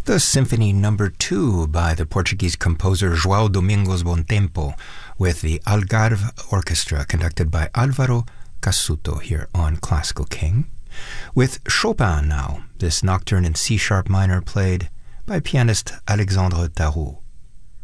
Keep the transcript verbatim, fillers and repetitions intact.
the Symphony Number two by the Portuguese composer João Domingos Bontempo with the Algarve Orchestra conducted by Álvaro Cassuto here on Classical King. With Chopin now, this nocturne in C-sharp minor played by pianist Alexandre Darroux.